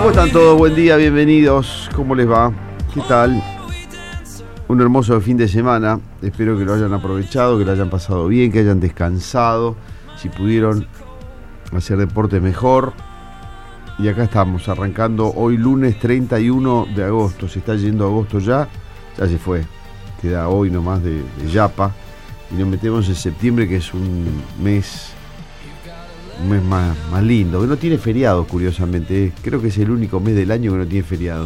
¿Cómo están todos? Buen día, bienvenidos. ¿Cómo les va? ¿Qué tal? Un hermoso fin de semana. Espero que lo hayan aprovechado, que lo hayan pasado bien, que hayan descansado. Si pudieron hacer deporte, mejor. Y acá estamos, arrancando hoy lunes 31 de agosto. Se está yendo agosto ya se fue. Queda hoy nomás de yapa. Y nos metemos en septiembre, que es un mes más lindo, que no tiene feriados, curiosamente. Creo que es el único mes del año que no tiene feriados.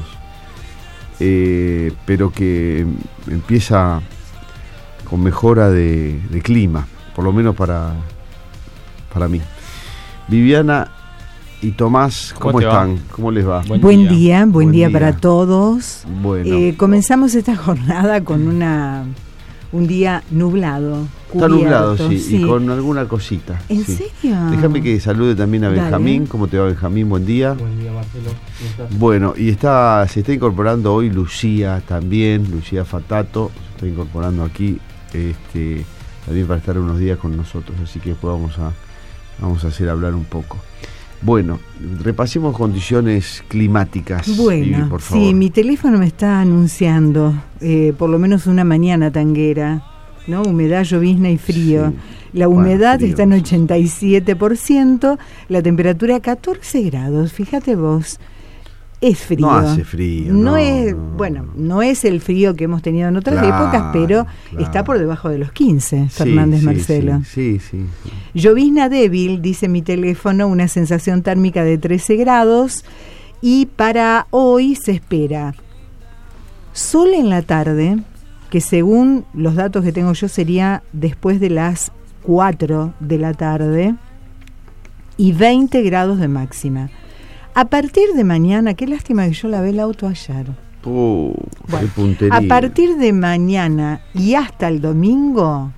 Pero que empieza con mejora de clima, por lo menos para mí. Viviana y Tomás, ¿cómo están? ¿Cómo les va? Buen día para todos. Bueno, comenzamos esta jornada con un día nublado. Está nublado, sí, sí, y con alguna cosita. ¿En sí. serio? Déjame que salude también a Benjamín. Dale. ¿Cómo te va, Benjamín? Buen día. Buen día, Marcelo. ¿Cómo estás? Bueno, y se está incorporando hoy Lucía también, Lucía Fatato, se está incorporando aquí también para estar unos días con nosotros, así que después vamos a hacer hablar un poco. Bueno, repasemos condiciones climáticas. Bueno, Vivi, por favor. sí, mi teléfono me está anunciando por lo menos una mañana tanguera, ¿no? Humedad, llovizna y frío. Sí. La humedad Frío. está en 87%, la temperatura 14 grados, fíjate vos. Es frío. No hace frío. No es el frío que hemos tenido en otras épocas, pero está por debajo de los 15, Fernández Marcelo. Sí. Llovizna débil, dice mi teléfono, una sensación térmica de 13 grados. Y para hoy se espera sol en la tarde, que según los datos que tengo yo sería después de las 4 de la tarde, y 20 grados de máxima. A partir de mañana, qué lástima que yo lavé el auto ayer. Qué puntería. A partir de mañana y hasta el domingo,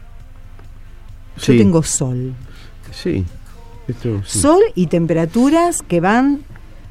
yo tengo sol. Sí. Sí. Sol y temperaturas que van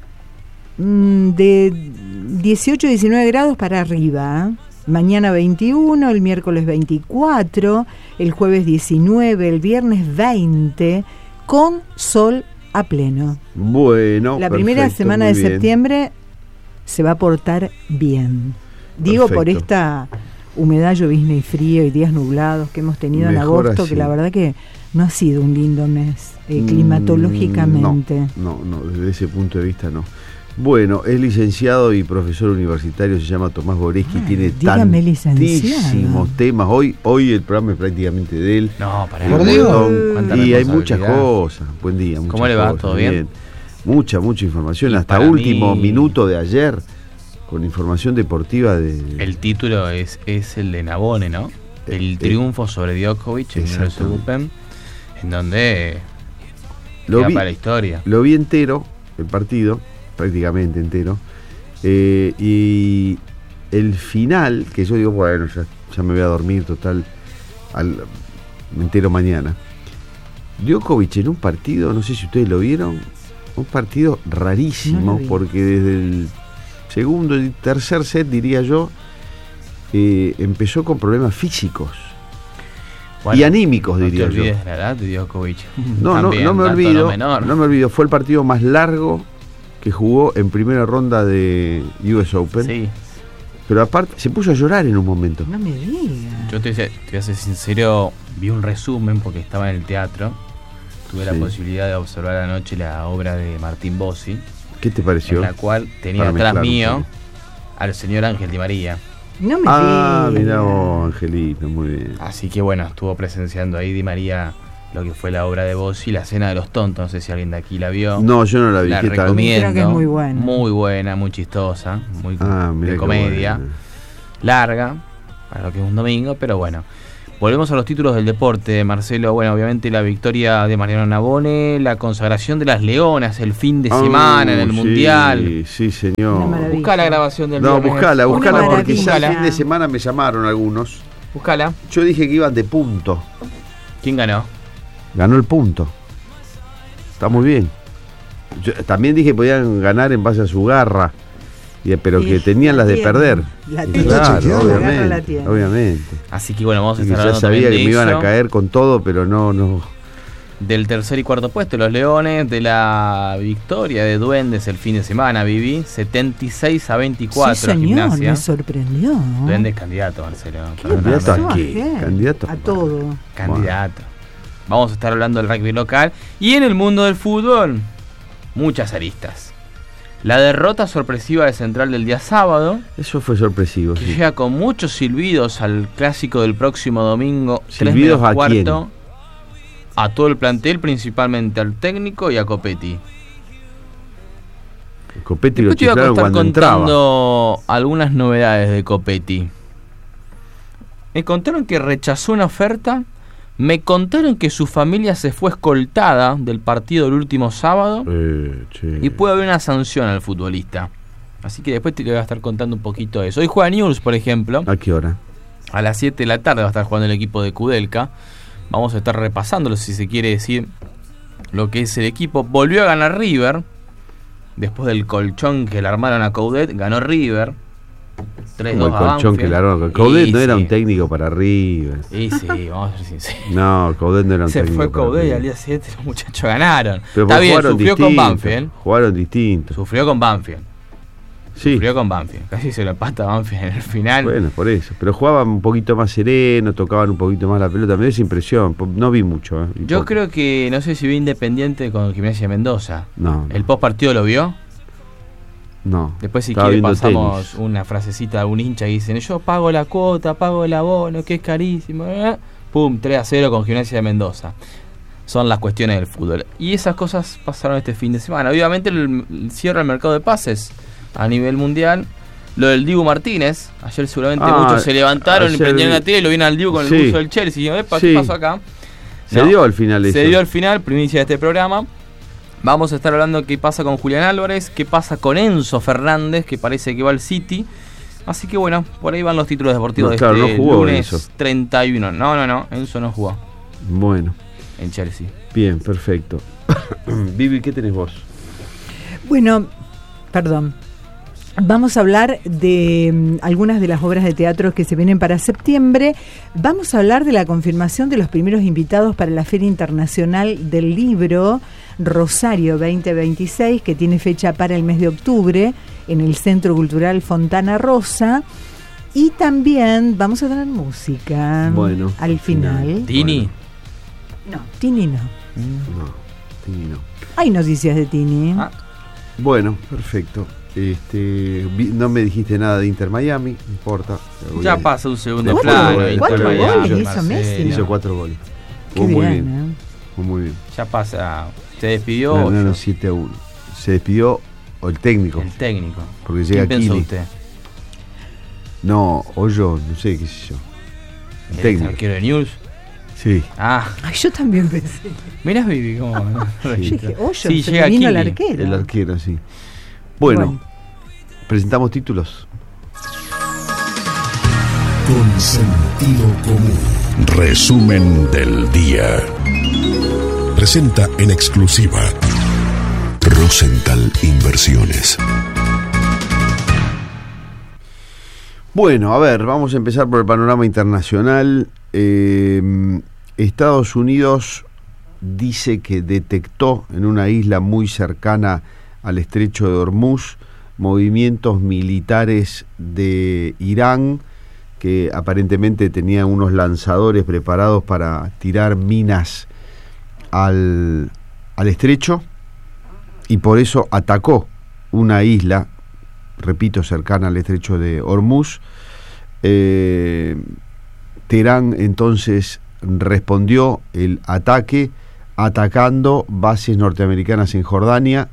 de 18 a 19 grados para arriba. Mañana 21, el miércoles 24, el jueves 19, el viernes 20, con sol a pleno. Bueno, la primera semana de septiembre se va a portar bien. Digo, por esta humedad, llovizna y frío y días nublados que hemos tenido en agosto, así. que la verdad que no ha sido un lindo mes climatológicamente. No, desde ese punto de vista no. Bueno, es licenciado y profesor universitario, se llama Tomás Goreski, tiene tantísimos temas. Hoy el programa es prácticamente de él. No, para por Dios. Y hay muchas cosas. Buen día. ¿Cómo le va? ¿Todo bien? Mucha información. Y hasta último minuto de ayer, con información deportiva de... El título es el de Nabone, ¿no? El triunfo sobre Djokovic en el US Open, en donde queda para la historia. Lo vi entero, el partido, prácticamente entero, y el final, que yo digo, bueno, ya me voy a dormir, total, me entero mañana. Djokovic en un partido, no sé si ustedes lo vieron, un partido rarísimo, porque desde el segundo y tercer set, diría yo, empezó con problemas físicos. Bueno, y anímicos, diría yo. No te olvides la edad de Djokovic. No me olvido. Fue el partido más largo que jugó en primera ronda de US Open. Sí. Pero aparte, se puso a llorar en un momento. No me digas. Yo te voy a ser sincero, vi un resumen porque estaba en el teatro. Tuve la posibilidad de observar anoche la obra de Martín Bossi. ¿Qué te pareció? En la cual tenía atrás mío al señor Ángel Di María. No me digas. Mirá vos, Angelito, muy bien. Así que bueno, estuvo presenciando ahí Di María lo que fue la obra de Bossi, La Cena de los Tontos. No sé si alguien de aquí la vio. No, yo no la vi. La ¿Qué recomiendo. Creo que es muy buena. Muy buena, muy chistosa, muy de comedia. Buena. Larga, para lo que es un domingo, pero bueno. Volvemos a los títulos del deporte, Marcelo. Bueno, obviamente la victoria de Mariano Nabone, la consagración de las Leonas el fin de semana en el Mundial. Sí, señor. Buscá la grabación del viernes. Buscala porque ya el Buscala. fin de semana me llamaron algunos. Buscala. Yo dije que iban de punto. ¿Quién ganó? Ganó el punto. Está muy bien. Yo también dije que podían ganar en base a su garra. Pero que tenían las de perder. Claro, obviamente. Así que bueno, vamos a y estar ya hablando sabía también que de me iban eso. a caer con todo, pero no del tercer y cuarto puesto, los Leones, de la victoria de Duendes el fin de semana, Vivi, 76-24. Sí, señor, Gimnasia. me sorprendió. Duendes candidato, Marcelo. ¿Candidato pasó, a qué? ¿Candidato a todo. Candidato. Vamos a estar hablando del rugby local. Y en el mundo del fútbol, muchas aristas. La derrota sorpresiva de Central del día sábado, Eso fue sorpresivo, que sí. llega con muchos silbidos al clásico del próximo domingo, 3 ¿Silbidos menos a cuarto, a todo el plantel, principalmente al técnico y a Copetti. Copetti lo Después te iba a chiflaron estar cuando entraba. contando algunas novedades de Copetti. Me contaron que rechazó una oferta. Me contaron que su familia se fue escoltada del partido del último sábado. Che. Y puede haber una sanción al futbolista. Así que después te voy a estar contando un poquito de eso. Hoy juega News, por ejemplo. ¿A qué hora? A las 7 de la tarde va a estar jugando el equipo de Kudelka. Vamos a estar repasándolo, si se quiere decir, lo que es el equipo. Volvió a ganar River. Después del colchón que le armaron a Coudet, ganó River. 3-2 Como el a colchón Banfield. que le armaron. Coudet no era sí. un técnico para River. Y sí, vamos a ser sinceros. No, Coudet no era un Se técnico fue para Coudet y River. al día siguiente los muchachos ganaron. Pero Está bien, jugaron sufrió con distinto, Banfield. Jugaron distinto. Sufrió con Banfield. Sí. Sufrió con Banfield. Casi se lo empata Banfield en el final. Bueno, por eso. Pero jugaban un poquito más sereno, tocaban un poquito más la pelota. Me dio esa impresión. No vi mucho. Yo creo que, no sé si vi Independiente con Gimnasia de Mendoza. No. ¿El post partido lo vio? No. Después si Estaba quiere viendo pasamos tenis. una frasecita de un hincha que dicen: yo pago la cuota, pago el abono, que es carísimo. Pum, 3-0 con Gimnasia de Mendoza. Son las cuestiones del fútbol. Y esas cosas pasaron este fin de semana. Obviamente cierra el mercado de pases a nivel mundial. Lo del Dibu Martínez. Ayer seguramente muchos se levantaron y ayer prendieron la tele y lo vieron al Dibu con el sí. buzo del Chelsea. Y dijeron: ¿qué Sí. pasó acá? Se No, dio al final eso. Se dio al final, primicia de este programa. Vamos a estar hablando qué pasa con Julián Álvarez, qué pasa con Enzo Fernández, que parece que va al City. Así que bueno, por ahí van los títulos deportivos No, de claro, este no jugó lunes Enzo. 31. No, Enzo no jugó Bueno, en Chelsea. bien, perfecto. Vivi, ¿qué tenés vos? Bueno, perdón. Vamos a hablar de algunas de las obras de teatro que se vienen para septiembre. Vamos a hablar de la confirmación de los primeros invitados para la Feria Internacional del Libro Rosario 2026, que tiene fecha para el mes de octubre en el Centro Cultural Fontana Rosa. Y también vamos a tener música Bueno, al final. Tini. No, Tini no. No, Tini no. Hay noticias de Tini. Ah, Bueno, perfecto. No me dijiste nada de Inter Miami, no importa. ya pasa un segundo Cuatro plano. goles, Inter cuatro Miami, goles hizo Marcelo. Messi. Hizo 4 goles. Qué Jugó muy bien, bien. Jugó muy bien. Ya pasa. Se despidió No, 7-1. Se despidió el técnico. el técnico. Porque llega ¿Quién pensó Kili. usted? No, o yo, no sé, qué sé yo. El ¿El técnico. arquero de News? Sí. Ah, Ay, yo también pensé. mirá, Vivi, cómo. Yo dije, Hoyo, Sí, se llega me vino el Kili. arquero. El arquero, sí. Bueno, presentamos títulos. Con sentido común. Resumen del día. Presenta en exclusiva Rosenthal Inversiones. Bueno, a ver, vamos a empezar por el panorama internacional. Estados Unidos dice que detectó en una isla muy cercana al estrecho de Hormuz movimientos militares de Irán que aparentemente tenían unos lanzadores preparados para tirar minas al estrecho, y por eso atacó una isla, repito, cercana al estrecho de Hormuz. Teherán entonces respondió el ataque atacando bases norteamericanas en Jordania.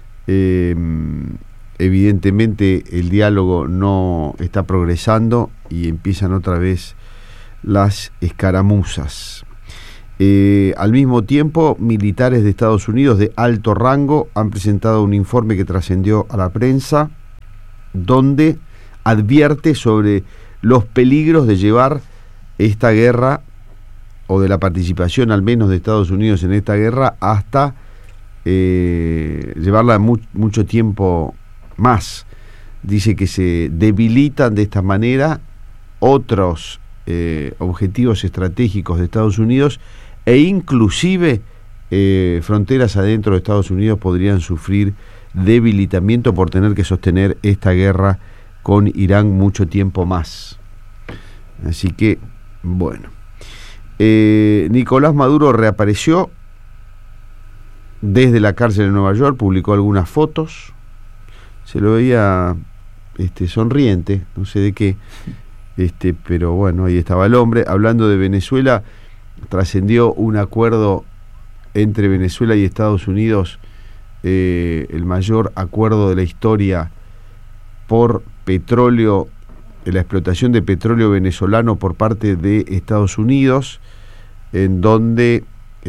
Evidentemente el diálogo no está progresando y empiezan otra vez las escaramuzas. Al mismo tiempo, militares de Estados Unidos de alto rango han presentado un informe que trascendió a la prensa, donde advierte sobre los peligros de llevar esta guerra, o de la participación al menos de Estados Unidos en esta guerra, hasta llevarla mucho tiempo más. Dice que se debilitan de esta manera otros objetivos estratégicos de Estados Unidos, e inclusive fronteras adentro de Estados Unidos podrían sufrir debilitamiento por tener que sostener esta guerra con Irán mucho tiempo más. Así que, bueno. Nicolás Maduro reapareció desde la cárcel en Nueva York, publicó algunas fotos, se lo veía sonriente, no sé de qué, pero bueno, ahí estaba el hombre. Hablando de Venezuela, trascendió un acuerdo entre Venezuela y Estados Unidos, el mayor acuerdo de la historia por petróleo, la explotación de petróleo venezolano por parte de Estados Unidos, en donde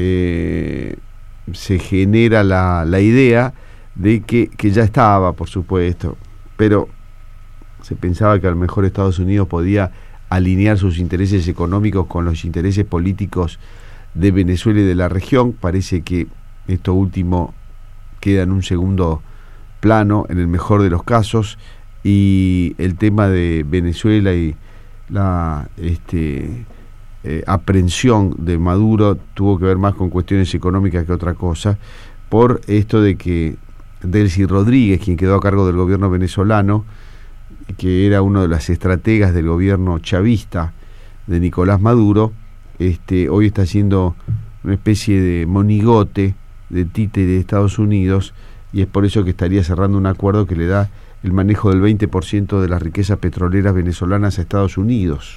se genera la idea de que ya estaba, por supuesto, pero se pensaba que a lo mejor Estados Unidos podía alinear sus intereses económicos con los intereses políticos de Venezuela y de la región. Parece que esto último queda en un segundo plano, en el mejor de los casos, y el tema de Venezuela y la aprehensión de Maduro tuvo que ver más con cuestiones económicas que otra cosa, por esto de que Delcy Rodríguez, quien quedó a cargo del gobierno venezolano, que era uno de las estrategas del gobierno chavista de Nicolás Maduro, hoy está haciendo una especie de monigote, de títere de Estados Unidos, y es por eso que estaría cerrando un acuerdo que le da el manejo del 20% de las riquezas petroleras venezolanas a Estados Unidos.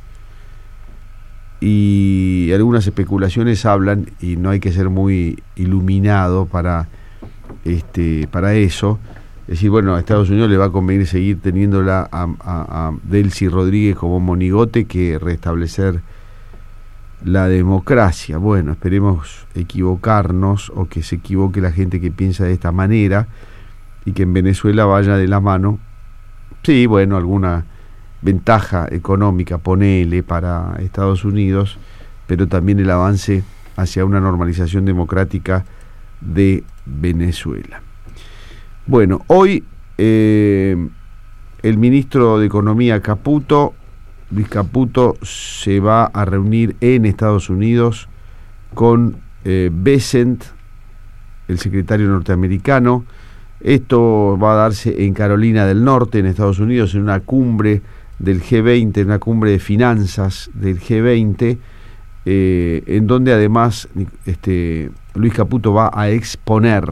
Y algunas especulaciones hablan, y no hay que ser muy iluminado para eso, es decir, bueno, a Estados Unidos le va a convenir seguir teniéndola a Delcy Rodríguez como monigote que restablecer la democracia. Bueno, esperemos equivocarnos, o que se equivoque la gente que piensa de esta manera, y que en Venezuela vaya de la mano, sí, bueno, alguna ventaja económica, ponele, para Estados Unidos, pero también el avance hacia una normalización democrática de Venezuela. Bueno, hoy el ministro de Economía Luis Caputo, se va a reunir en Estados Unidos con Bessent, el secretario norteamericano. Esto va a darse en Carolina del Norte, en Estados Unidos, en una cumbre del G20, una cumbre de finanzas del G20, en donde además Luis Caputo va a exponer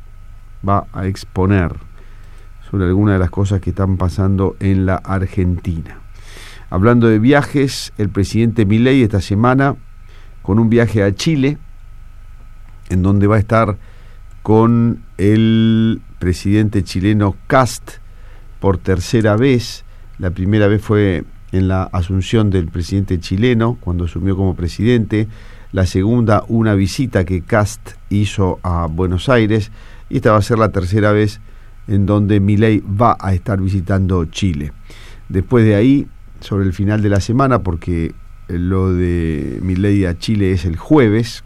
sobre algunas de las cosas que están pasando en la Argentina. Hablando de viajes, el presidente Milei esta semana con un viaje a Chile, en donde va a estar con el presidente chileno Kast por tercera vez. La primera vez fue en la asunción del presidente chileno, cuando asumió como presidente. La segunda, una visita que Kast hizo a Buenos Aires, y esta va a ser la tercera vez en donde Milei va a estar visitando Chile. Después de ahí, sobre el final de la semana, porque lo de Milei a Chile es el jueves,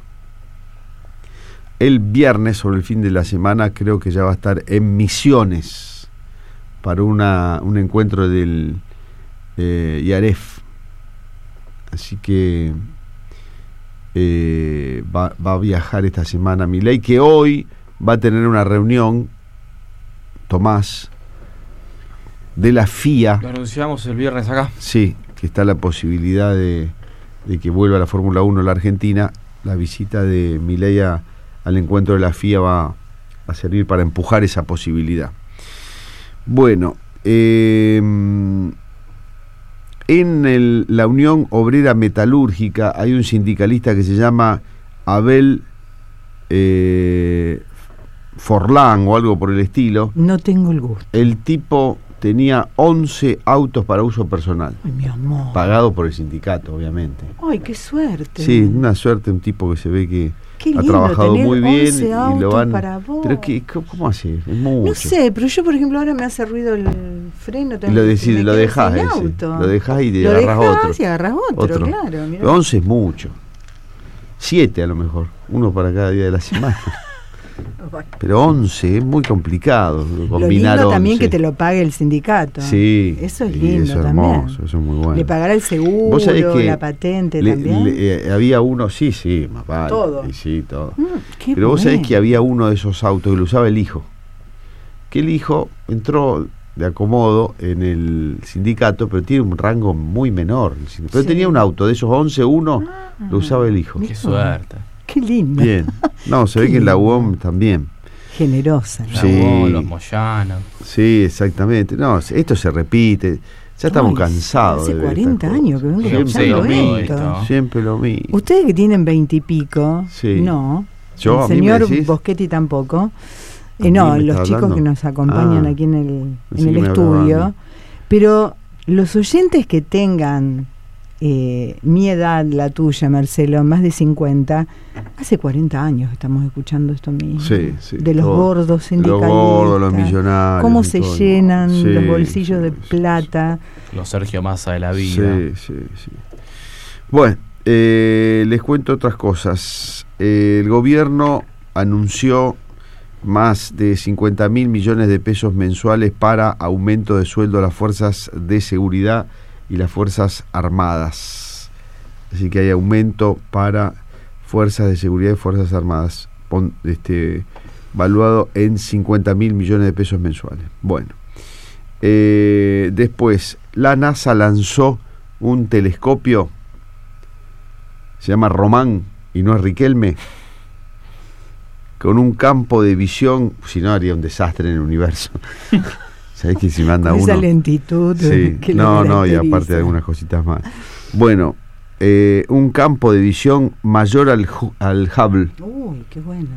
el viernes, sobre el fin de la semana, creo que ya va a estar en Misiones para un encuentro del IAREF. Así que va a viajar esta semana Milei, que hoy va a tener una reunión, Tomás, de la FIA. Lo anunciamos el viernes acá. Sí, que está la posibilidad de que vuelva a la Fórmula 1 la Argentina. La visita de Milei al encuentro de la FIA va a servir para empujar esa posibilidad. Bueno, en la Unión Obrera Metalúrgica hay un sindicalista que se llama Abel Forlán o algo por el estilo. No tengo el gusto. El tipo tenía 11 autos para uso personal. Ay, mi amor. Pagado por el sindicato, obviamente. Ay, qué suerte. Sí, una suerte, un tipo que se ve que qué ha lindo, trabajado muy bien y lo van. Para vos. Pero ¿cómo hace? Es mucho. No sé, pero yo, por ejemplo, ahora me hace ruido el freno. Y lo dejás ese. Lo dejás y te agarras otro. Y agarras otro, claro. Mirá. 11 es mucho. 7 a lo mejor. Uno para cada día de la semana. Pero 11 es muy complicado combinar. Lo lindo también 11. que te lo pague el sindicato. Sí. Eso es y lindo eso es también. hermoso, eso es muy bueno. Le pagará el seguro, ¿Vos sabés que la patente también. Había uno, sí, más vale. Todo. Sí, todo. Qué Pero vos sabés bueno. que había uno de esos autos que lo usaba el hijo. Que el hijo entró de acomodo en el sindicato, pero tiene un rango muy menor. Pero Sí. tenía un auto de esos 11, uno lo usaba el hijo. Qué suerte. Qué lindo. Bien. No, se ve Qué que en la lindo. UOM también. Generosa. ¿no? La Sí. UOM, los Moyanos. Sí, exactamente. No, esto se repite. Ya estamos Ay, cansados. hace de ver 40 estas años que vengo cosas. escuchando Siempre lo esto. mismo. Siempre lo mismo. Ustedes que tienen 20 y pico, Sí. no. Yo, a El mí me señor decís. Boschetti tampoco. ¿A mí No, me los estás chicos hablando? que nos acompañan Ah, aquí en el pensé que me hablaba a estudio. mí. Pero los oyentes que tengan mi edad, la tuya, Marcelo, más de 50, hace 40 años estamos escuchando esto mismo. Sí, sí. De los todo. gordos sindicalistas. Los gordos, los millonarios. Cómo y se todo. llenan Sí, los bolsillos de sí, sí, plata. Los Sergio Massa de la vida. Sí. Bueno, les cuento otras cosas. El gobierno anunció más de 50.000 millones de pesos mensuales para aumento de sueldo a las fuerzas de seguridad y las fuerzas armadas. Así que hay aumento para fuerzas de seguridad y fuerzas armadas, valuado en 50.000 millones de pesos mensuales. Bueno, después la NASA lanzó un telescopio, se llama Román y no es Riquelme, con un campo de visión, si no haría un desastre en el universo. ¿Sabés que si manda Con uno? esa lentitud. Sí, que lo no, y caracteriza. aparte de algunas cositas más. Bueno, un campo de visión mayor al Hubble. Uy, qué bueno.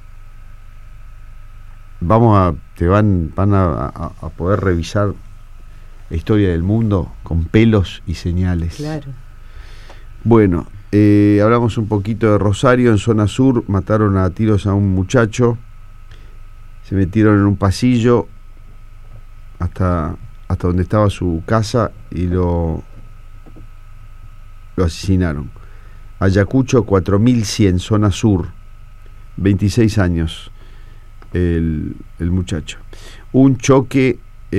Van a poder revisar la historia del mundo con pelos y señales. Claro. Bueno, hablamos un poquito de Rosario. En zona sur mataron a tiros a un muchacho, se metieron en un pasillo hasta donde estaba su casa y lo asesinaron. Ayacucho 4100, zona sur, 26 años el muchacho. Un choque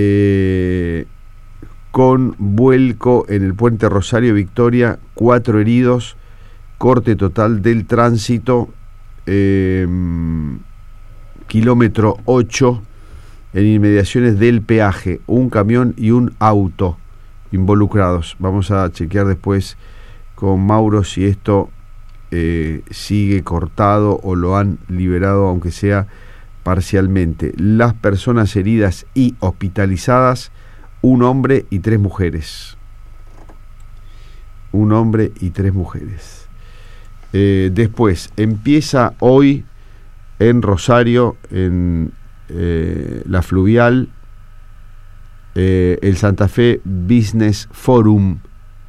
con vuelco en el puente Rosario Victoria, 4 heridos, corte total del tránsito, kilómetro 8, en inmediaciones del peaje, un camión y un auto involucrados. Vamos a chequear después con Mauro si esto sigue cortado o lo han liberado, aunque sea parcialmente. Las personas heridas y hospitalizadas, un hombre y 3 mujeres. Un hombre y 3 mujeres. Después, empieza hoy en Rosario, en la Fluvial, el Santa Fe Business Forum,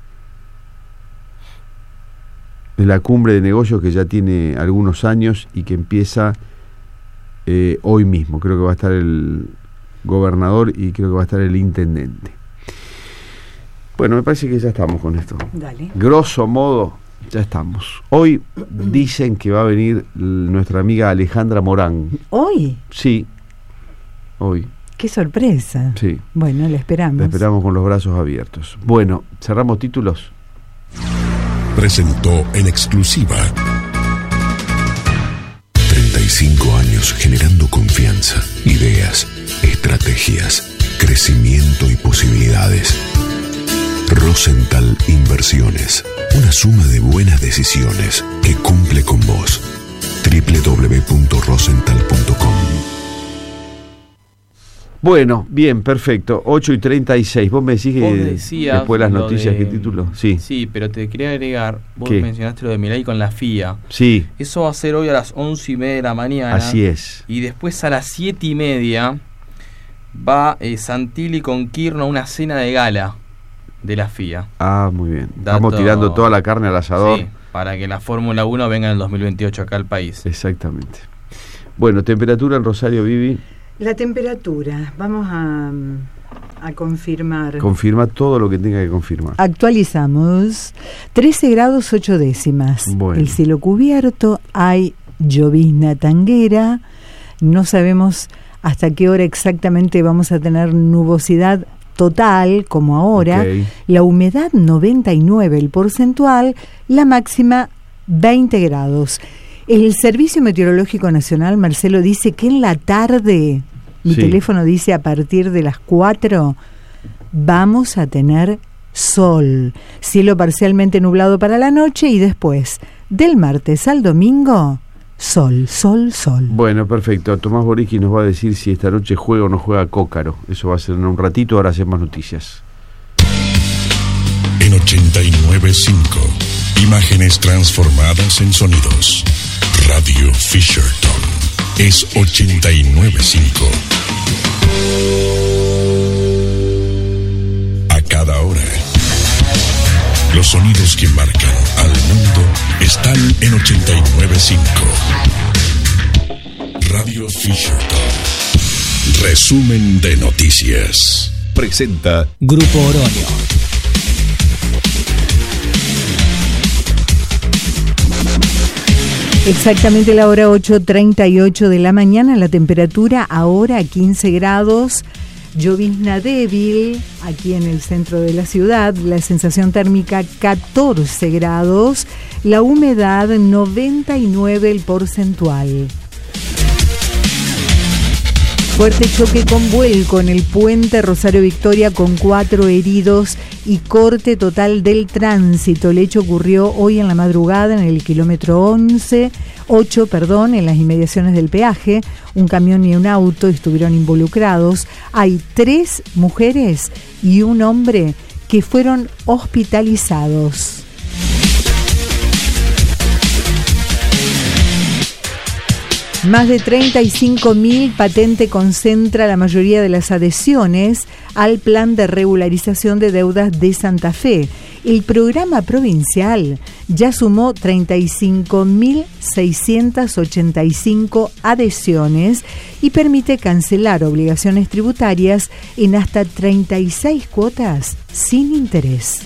la cumbre de negocios que ya tiene algunos años y que empieza hoy mismo. Creo que va a estar el gobernador y creo que va a estar el intendente. Bueno, me parece que ya estamos con esto. Dale. Grosso modo, ya estamos. Hoy dicen que va a venir nuestra amiga Alejandra Morán. ¿Hoy? Sí, hoy. ¡Qué sorpresa! Sí. Bueno, la esperamos. La esperamos con los brazos abiertos. Bueno, cerramos títulos. Presentó en exclusiva 35 años generando confianza, ideas, estrategias, crecimiento y posibilidades. Rosenthal Inversiones, una suma de buenas decisiones que cumple con vos. www.rosenthal.com. Bueno, bien, perfecto. 8:36. Vos me decís que Vos decías después de las lo noticias, de- ¿qué título? Sí. Sí, pero te quería agregar, vos ¿Qué? mencionaste lo de Milei con la FIA. Sí, Eso va a ser hoy a las 11:30 de la mañana. así es. Y después a las 7:30 va Santilli con Kirchner a una cena de gala de la FIA. Ah, muy bien. Dato- Estamos tirando toda la carne al asador. Sí, para que la Fórmula 1 venga en el 2028 acá al país. Exactamente. Bueno, temperatura en Rosario, Vivi. La temperatura, vamos a confirmar. Confirma todo lo que tenga que confirmar. Actualizamos. 13 grados 8 décimas. Bueno. El cielo cubierto, hay llovizna tanguera, No sabemos hasta qué hora exactamente vamos a tener nubosidad total, como ahora. Okay. La humedad 99, el porcentual, la máxima 20 grados. El Servicio Meteorológico Nacional, Marcelo, dice que en la tarde, mi teléfono dice a partir de las 4, vamos a tener sol. Cielo parcialmente nublado para la noche y después, del martes al domingo, sol, sol, sol. Bueno, perfecto. Tomás Boriski nos va a decir si esta noche juega o no juega Cócaro. Eso va a ser en un ratito, ahora hacemos noticias. En 89.5, imágenes transformadas en sonidos. Radio Fisherton es 89.5. A cada hora, los sonidos que marcan al mundo están en 89.5. Radio Fisherton. Resumen de noticias. Presenta Grupo Oroño. Exactamente la hora 8:38 de la mañana, la temperatura ahora 15 grados, llovizna débil aquí en el centro de la ciudad, la sensación térmica 14 grados, la humedad 99 el porcentual. Fuerte choque con vuelco en el puente Rosario Victoria con 4 heridos y corte total del tránsito. El hecho ocurrió hoy en la madrugada en el kilómetro 8, en las inmediaciones del peaje. Un camión y un auto estuvieron involucrados. Hay 3 mujeres y un hombre que fueron hospitalizados. Más de 35.000 Patente concentra la mayoría de las adhesiones al plan de regularización de deudas de Santa Fe. El programa provincial ya sumó 35.685 adhesiones y permite cancelar obligaciones tributarias en hasta 36 cuotas sin interés.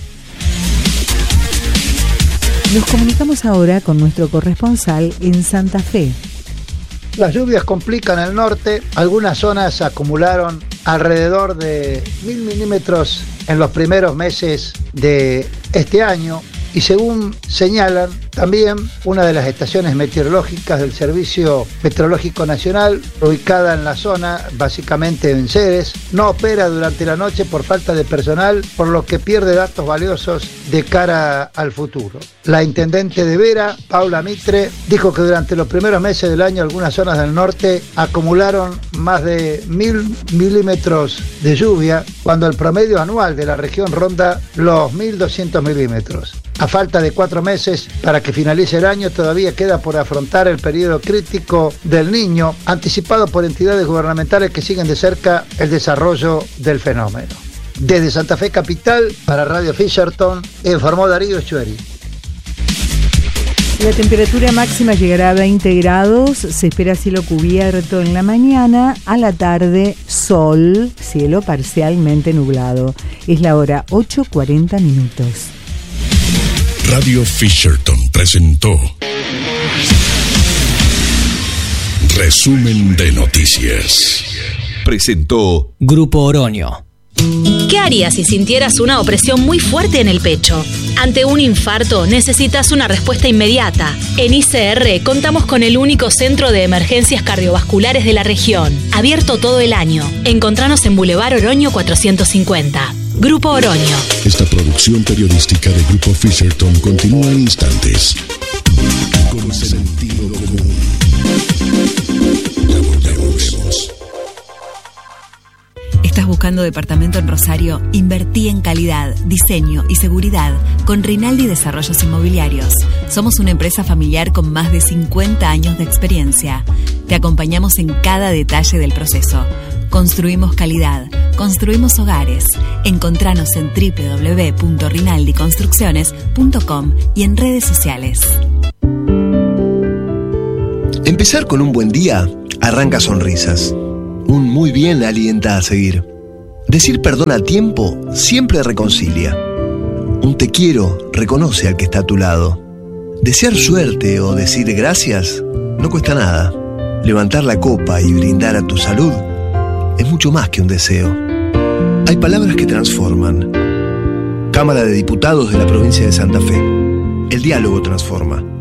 Nos comunicamos ahora con nuestro corresponsal en Santa Fe. Las lluvias complican el norte, algunas zonas acumularon alrededor de 1.000 milímetros en los primeros meses de este año y según señalan también una de las estaciones meteorológicas del Servicio Meteorológico Nacional, ubicada en la zona, básicamente en Ceres, no opera durante la noche por falta de personal, por lo que pierde datos valiosos de cara al futuro. La intendente de Vera, Paula Mitre, dijo que durante los primeros meses del año algunas zonas del norte acumularon más de 1.000 milímetros de lluvia, cuando el promedio anual de la región ronda los 1.200 milímetros. A falta de 4 meses para que finalice el año, todavía queda por afrontar el periodo crítico del Niño, anticipado por entidades gubernamentales que siguen de cerca el desarrollo del fenómeno. Desde Santa Fe Capital, para Radio Fisherton, informó Darío Echueri. La temperatura máxima llegará a 20 grados, se espera cielo cubierto en la mañana, a la tarde sol, cielo parcialmente nublado. Es la hora 8:40 minutos. Radio Fisherton presentó Resumen de noticias. Presentó Grupo Oroño. ¿Qué harías si sintieras una opresión muy fuerte en el pecho? Ante un infarto necesitas una respuesta inmediata. En ICR contamos con el único centro de emergencias cardiovasculares de la región, abierto todo el año. Encontranos en Boulevard Oroño 450. Grupo Oroño. Esta producción periodística de Grupo Fisherton continúa en instantes. Con sentido común. Ya volvemos. ¿Estás buscando departamento en Rosario? Invertí en calidad, diseño y seguridad con Rinaldi Desarrollos Inmobiliarios. Somos una empresa familiar con más de 50 años de experiencia. Te acompañamos en cada detalle del proceso. Construimos calidad, construimos hogares. Encontranos en www.rinaldiconstrucciones.com y en redes sociales. Empezar con un buen día arranca sonrisas. Un muy bien alienta a seguir. Decir perdón a tiempo siempre reconcilia. Un te quiero reconoce al que está a tu lado. Desear suerte o decir gracias no cuesta nada. Levantar la copa y brindar a tu salud es mucho más que un deseo. Hay palabras que transforman. Cámara de Diputados de la provincia de Santa Fe. El diálogo transforma.